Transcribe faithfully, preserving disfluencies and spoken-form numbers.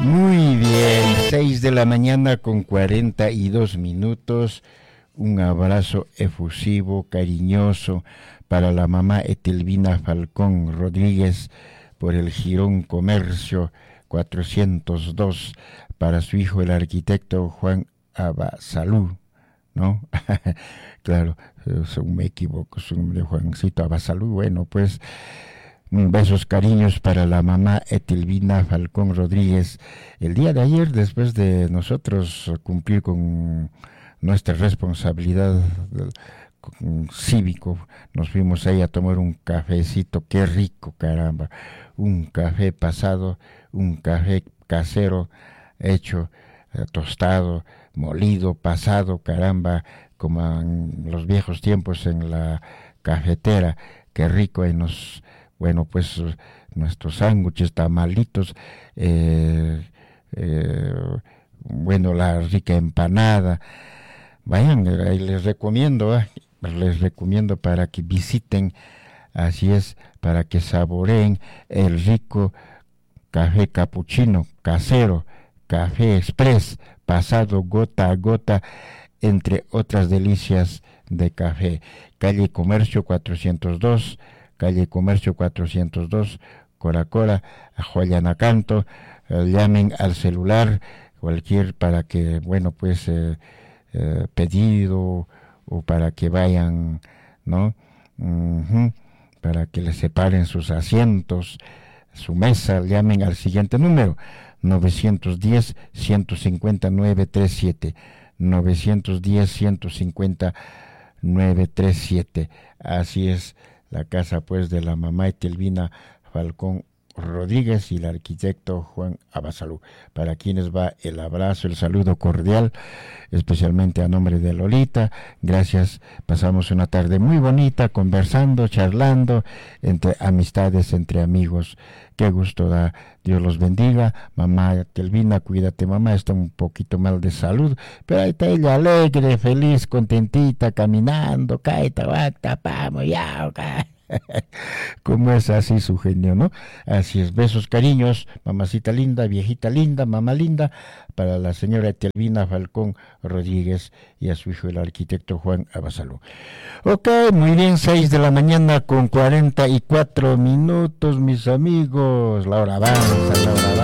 Muy bien, seis de la mañana con cuarenta y dos minutos. Un abrazo efusivo, cariñoso para la mamá Etelvina Falcón Rodríguez por el Jirón Comercio cuatrocientos dos, para su hijo el arquitecto Juan Abasalú, ¿no? Claro, me equivoco, su nombre Juancito Abasalú. Bueno, pues besos, cariños para la mamá Etelvina Falcón Rodríguez. El día de ayer, después de nosotros cumplir con nuestra responsabilidad cívico, nos fuimos ahí a tomar un cafecito. Qué rico, caramba, un café pasado, un café casero, hecho, eh, tostado, molido, pasado, caramba, como en los viejos tiempos en la cafetera. Qué rico. Y nos, bueno, pues nuestros sándwiches, tamalitos, eh, eh, bueno, la rica empanada. Vayan, ahí les recomiendo, ¿eh? les recomiendo para que visiten, así es, para que saboreen el rico café capuchino casero, café express, pasado gota a gota, entre otras delicias de café. Calle Comercio cuatrocientos dos, calle Comercio cuatrocientos dos, Coracora, Joyanacanto. Eh, llamen al celular, cualquier, para que, bueno, pues, eh, eh, pedido, o para que vayan, ¿no? Uh-huh. Para que les separen sus asientos, su mesa. Llamen al siguiente número: novecientos diez, ciento cincuenta, novecientos treinta y siete, novecientos diez, ciento cincuenta, novecientos treinta y siete. Así es la casa, pues, de la mamá Etelvina Falcón Rodríguez y el arquitecto Juan Abasalú, para quienes va el abrazo, el saludo cordial, especialmente a nombre de Lolita. Gracias, pasamos una tarde muy bonita conversando, charlando, entre amistades, entre amigos. Qué gusto da. Dios los bendiga. Mamá Etelvina, cuídate, mamá, está un poquito mal de salud, pero ahí está ella, alegre, feliz, contentita, caminando, caeta, bacta, pamo, ya, okay. Como es así su genio, ¿no? Así es. Besos, cariños, mamacita linda, viejita linda, mamá linda, para la señora Etelvina Falcón Rodríguez y a su hijo el arquitecto Juan Abasalú. Ok, muy bien, seis de la mañana con cuarenta y cuatro minutos, mis amigos. La hora avanza, la hora avanza.